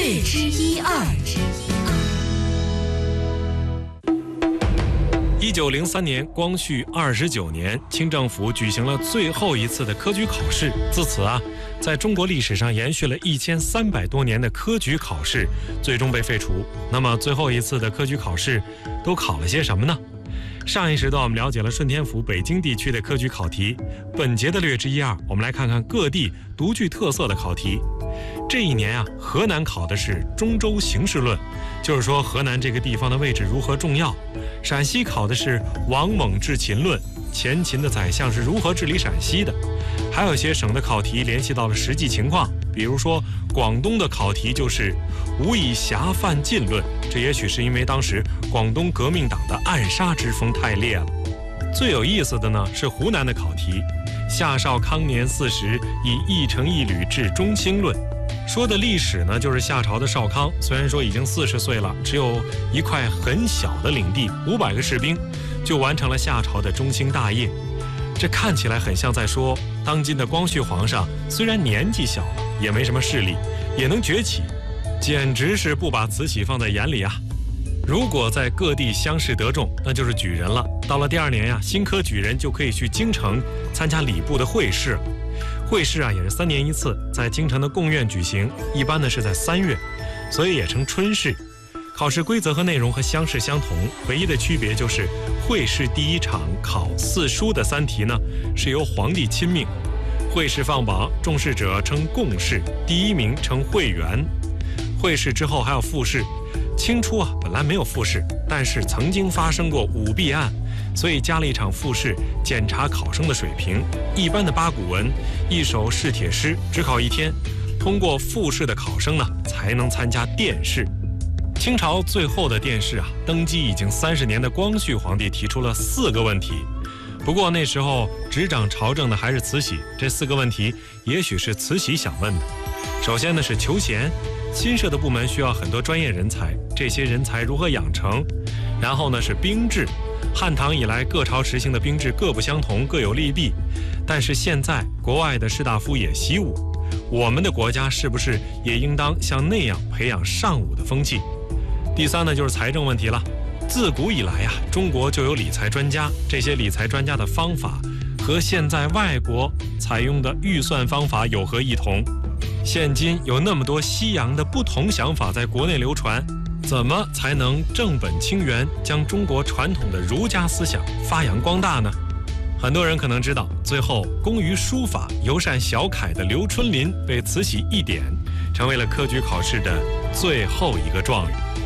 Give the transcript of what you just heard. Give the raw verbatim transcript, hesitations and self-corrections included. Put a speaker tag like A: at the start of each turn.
A: 略知一二。
B: 一九零三年，光绪二十九年，清政府举行了最后一次的科举考试。自此啊，在中国历史上延续了一千三百多年的科举考试，最终被废除。那么，最后一次的科举考试都考了些什么呢？上一时段我们了解了顺天府北京地区的科举考题，本节的略知一二，我们来看看各地独具特色的考题。这一年啊，河南考的是中州形势论，就是说河南这个地方的位置如何重要。陕西考的是王猛治秦论，前秦的宰相是如何治理陕西的。还有一些省的考题联系到了实际情况，比如说广东的考题就是吾以侠犯禁论，这也许是因为当时广东革命党的暗杀之风太烈了。最有意思的呢是湖南的考题，夏少康年四十，以一城一旅治中兴论。说的历史呢，就是夏朝的少康，虽然说已经四十岁了，只有一块很小的领地，五百个士兵，就完成了夏朝的中兴大业。这看起来很像在说，当今的光绪皇上虽然年纪小了，也没什么势力，也能崛起，简直是不把慈禧放在眼里啊。如果在各地乡试得中，那就是举人了。到了第二年呀、啊，新科举人就可以去京城参加礼部的会试。会试啊也是三年一次，在京城的贡院举行，一般呢是在三月，所以也称春试。考试规则和内容和乡试相同，唯一的区别就是会试第一场考四书的三题呢是由皇帝亲命，会试放榜，中试者称贡试，第一名称会员。会试之后还有复试，清初啊本来没有复试，但是曾经发生过舞弊案，所以加了一场复试，检查考生的水平。一般的八股文、一首试帖诗只考一天，通过复试的考生呢才能参加殿试。清朝最后的殿试啊，登基已经三十年的光绪皇帝提出了四个问题。不过那时候执掌朝政的还是慈禧，这四个问题也许是慈禧想问的。首先呢是求贤，新设的部门需要很多专业人才，这些人才如何养成？然后呢是兵制，汉唐以来各朝实行的兵制各不相同，各有利弊，但是现在国外的士大夫也习武，我们的国家是不是也应当像那样培养尚武的风气？第三呢就是财政问题了。自古以来啊，中国就有理财专家，这些理财专家的方法和现在外国采用的预算方法有何异同？现今有那么多西洋的不同想法在国内流传，怎么才能正本清源，将中国传统的儒家思想发扬光大呢？很多人可能知道，最后工于书法、尤善小楷的刘春霖被慈禧一点，成为了科举考试的最后一个状元。